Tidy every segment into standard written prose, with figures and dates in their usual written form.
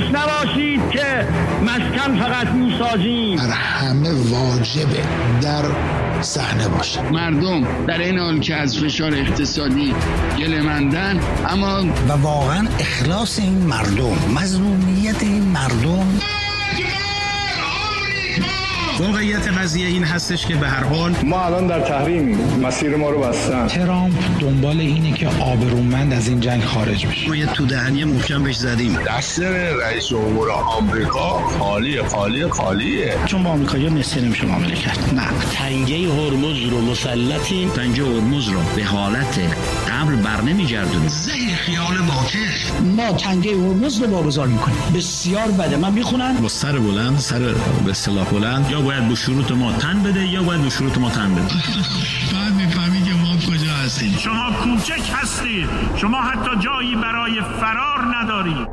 باعث نباشید که مسکن فقط میسازیم. بر همه واجبه در صحنه باشه. مردم در این حال که از فشار اقتصادی گله‌مندن، اما و واقعا اخلاص این مردم، مظلومیت این مردم. واقعیت قضیه این هستش که به هر حال ما الان در تحریمیم، مسیر ما رو بستن. ترامپ دنبال اینه که آبرومند از این جنگ خارج بشه. ما یه تو دهنی محکم بهش زدیم. دستور رئیس جمهور آمریکا خالیه. چون با آمریکایی‌ها مثل نمیشه معامله کرد. نه، تنگه هرمز رو مسلطیم، تنگه هرمز رو به حالت قبل برنمیگردونیم. زیر خیال باطل ما تنگه هرمز رو واگذار میکنیم. بسیار بده. من میخونم با سر بلند، سر به اصطلاح بلند، یا باید به شروط ما تن بده یا باید به شروط ما تن بده. بعد میفهمی که ما کجا هستیم. شما کوچک هستید. شما حتی جایی برای فرار ندارید.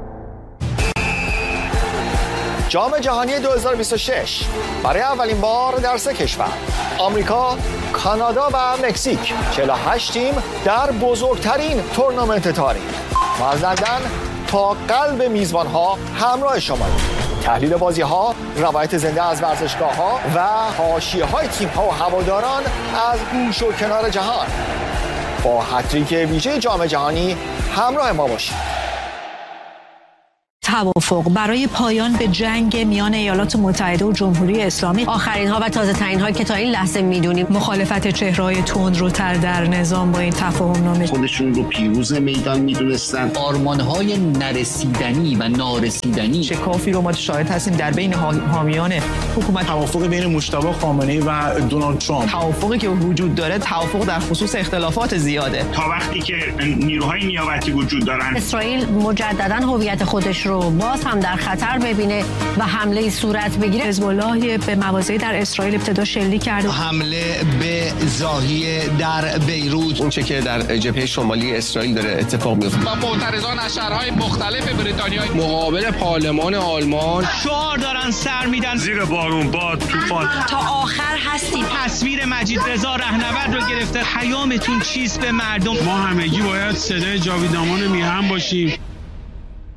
جام جهانی 2026 برای اولین بار در 3 کشور، آمریکا، کانادا و مکزیک، 48 تیم در بزرگترین تورنمنت تاریخ. ما از لندن تا قلب میزبانها همراه شماییم. تحلیل بازی‌ها، روایت زنده از ورزشگاه‌ها و حاشیه‌های تیم‌ها و هواداران از گوش و کنار جهان. با هتریک ویژه جام جهانی همراه ما باشید. توافق برای پایان به جنگ میان ایالات متحده و جمهوری اسلامی، آخرین ها و تازه ترین هایی که تا این لحظه میدونیم. مخالفت چهره‌های تندروتر در نظام با این تفاهم نامه، خودشون رو پیروز میدان میدونستن. آرمان‌های نرسیدنی و نارسیدنی، شکافی رو ما شاهد هستیم در بین حامیان حکومت. توافق بین مجتبی خامنه‌ای و دونالد ترامپ، توافقی که وجود داره توافق در خصوص اختلافات زیاده. تا وقتی که نیروهای نیابتی وجود دارن، اسرائیل مجدداً هویت خودش رو باز هم در خطر ببینه و حمله صورت بگیره. حزب الله به مواضعی در اسرائیل ابتدا شلیک کرد. حمله به زاهیه در بیروت، اون چه که در جبهه شمالی اسرائیل داره اتفاق میفته. و معترضان از شهرهای مختلف بریتانیا مقابل پارلمان آلمان شعار دارن سر میدن زیر بارون، باد، طوفان. تا آخر هستیم. تصویر مجید رضا رهنورد رو گرفته. پیامتون چیست به مردم؟ ما همگی باید صدای جاویدامان میهن باشیم.